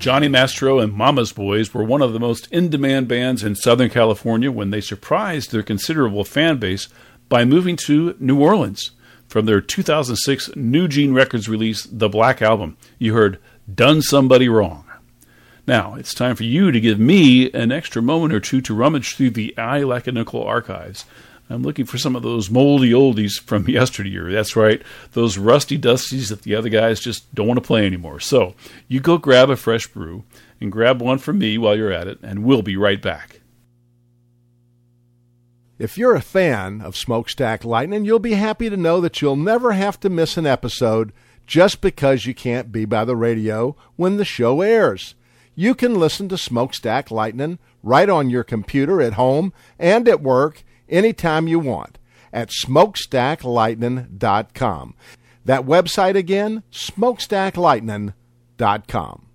Johnny Mastro and Mama's Boys were one of the most in-demand bands in Southern California when they surprised their considerable fan base by moving to New Orleans. From their 2006 New Gene Records release, The Black Album, you heard Done Somebody Wrong. Now, it's time for you to give me an extra moment or two to rummage through the I Like a Nickel archives. I'm looking for some of those moldy oldies from yesteryear. That's right, those rusty dusties that the other guys just don't want to play anymore. So, you go grab a fresh brew and grab one for me while you're at it, and we'll be right back. If you're a fan of Smokestack Lightning, you'll be happy to know that you'll never have to miss an episode just because you can't be by the radio when the show airs. You can listen to Smokestack Lightning right on your computer at home and at work anytime you want at smokestacklightning.com. That website again, smokestacklightning.com.